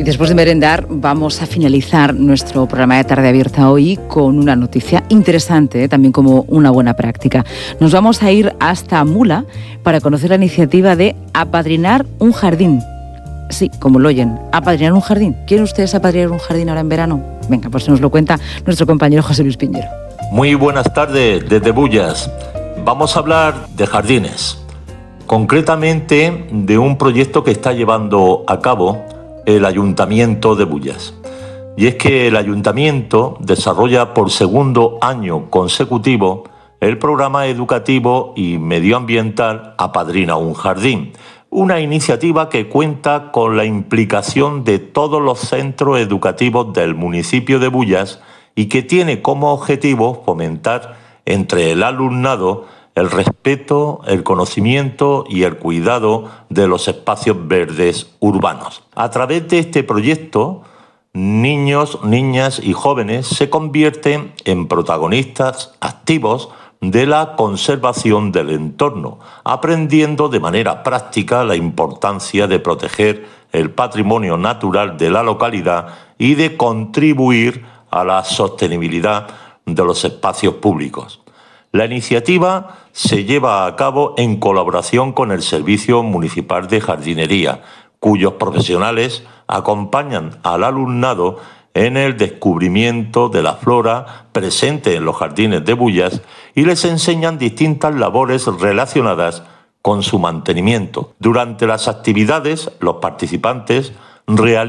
Después de merendar, vamos a finalizar nuestro programa de Tarde Abierta hoy con una noticia interesante, también como una buena práctica. Nos vamos a ir hasta Mula para conocer la iniciativa de apadrinar un jardín. Sí, como lo oyen, apadrinar un jardín. ¿Quieren ustedes apadrinar un jardín ahora en verano? Venga, pues nos lo cuenta nuestro compañero José Luis Piñero. Muy buenas tardes desde Bullas. Vamos a hablar de jardines, concretamente de un proyecto que está llevando a cabo el Ayuntamiento de Bullas. Y es que el Ayuntamiento desarrolla por segundo año consecutivo el programa educativo y medioambiental Apadrina un Jardín, una iniciativa que cuenta con la implicación de todos los centros educativos del municipio de Bullas y que tiene como objetivo fomentar entre el alumnado el respeto, el conocimiento y el cuidado de los espacios verdes urbanos. A través de este proyecto, niños, niñas y jóvenes se convierten en protagonistas activos de la conservación del entorno, aprendiendo de manera práctica la importancia de proteger el patrimonio natural de la localidad y de contribuir a la sostenibilidad de los espacios públicos. La iniciativa se lleva a cabo en colaboración con el Servicio Municipal de Jardinería, cuyos profesionales acompañan al alumnado en el descubrimiento de la flora presente en los jardines de Bullas y les enseñan distintas labores relacionadas con su mantenimiento. Durante las actividades, los participantes realizan